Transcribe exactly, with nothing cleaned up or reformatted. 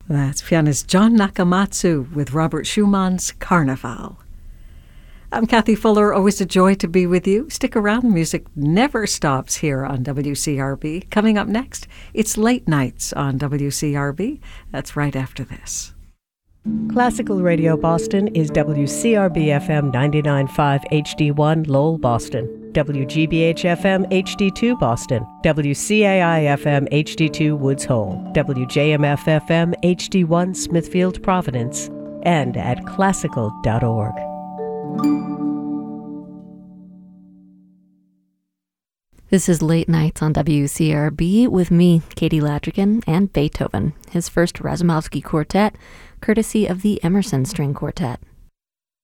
That's pianist John Nakamatsu with Robert Schumann's Carnival. I'm Kathy Fuller, always a joy to be with you. Stick around, music never stops here on W C R B. Coming up next, it's Late Nights on W C R B. That's right after this. Classical Radio Boston is W C R B F M ninety-nine point five H D one Lowell, Boston, W G B H F M H D two Boston, W C A I F M H D two Woods Hole, W J M F F M H D one Smithfield, Providence, and at classical dot org. This is Late Nights on W C R B with me, Katie Ladrigan, and Beethoven, his first Razumovsky Quartet, courtesy of the Emerson String Quartet.